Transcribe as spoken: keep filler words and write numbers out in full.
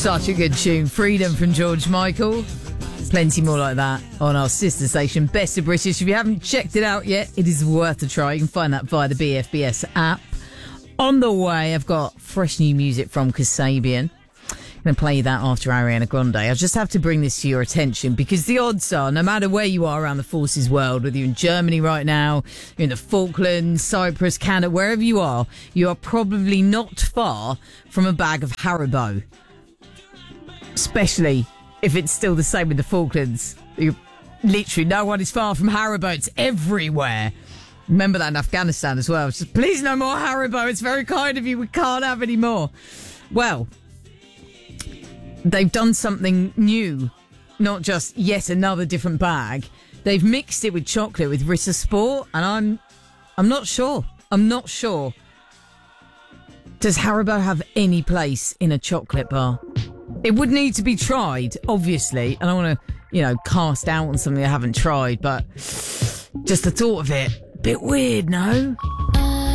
Such a good tune. Freedom from George Michael. Plenty more like that on our sister station, Best of British. If you haven't checked it out yet, it is worth a try. You can find that via the B F B S app. On the way, I've got fresh new music from Kasabian. I'm going to play that after Ariana Grande. I just have to bring this to your attention because the odds are, no matter where you are around the forces world, whether you're in Germany right now, you're in the Falklands, Cyprus, Canada, wherever you are, you are probably not far from a bag of Haribo. Especially if it's still the same with the Falklands. You, literally, no one is far from Haribo. It's everywhere. Remember that in Afghanistan as well. Just, please, no more Haribo. It's very kind of you. We can't have any more. Well, they've done something new. Not just yet another different bag. They've mixed it with chocolate with Ritter Sport, and I'm, I'm not sure. I'm not sure. Does Haribo have any place in a chocolate bar? It would need to be tried, obviously. I don't want to, you know, cast out on something I haven't tried, but just the thought of it, a bit weird, no?